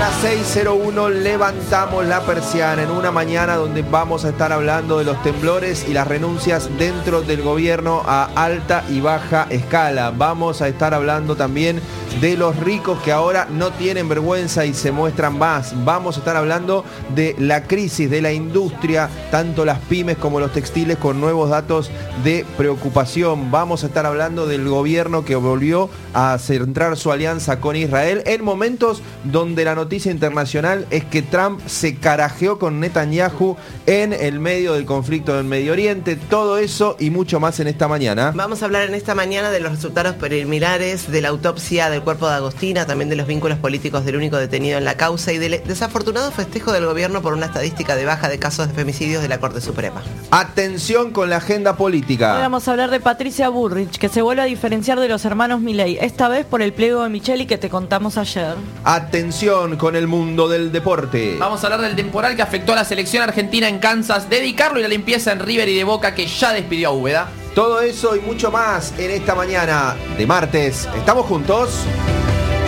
las 6:01 levantamos la persiana en una mañana donde vamos a estar hablando de los temblores y las renuncias dentro del gobierno a alta y baja escala. Vamos a estar hablando también de los ricos que ahora no tienen vergüenza y se muestran más. Vamos a estar hablando de la crisis de la industria, tanto las pymes como los textiles, con nuevos datos de preocupación. Vamos a estar hablando del gobierno que volvió a centrar su alianza con Israel en momentos donde la noticia internacional es que Trump se carajeó con Netanyahu en el medio del conflicto del Medio Oriente. Todo eso y mucho más en esta mañana. Vamos a hablar en esta mañana de los resultados preliminares de la autopsia del cuerpo de Agostina, también de los vínculos políticos del único detenido en la causa y del desafortunado festejo del gobierno por una estadística de baja de casos de femicidios de la Corte Suprema. Atención con la agenda política. Hoy vamos a hablar de Patricia Bullrich, que se vuelve a diferenciar de los hermanos Milei, esta vez por el pliego de Micheli que te contamos ayer. Atención con el mundo del deporte. Vamos a hablar del temporal que afectó a la selección argentina en Kansas, de Di Carlo y la limpieza en River y de Boca, que ya despidió a Úbeda. Todo eso y mucho más en esta mañana de martes. ¿Estamos juntos?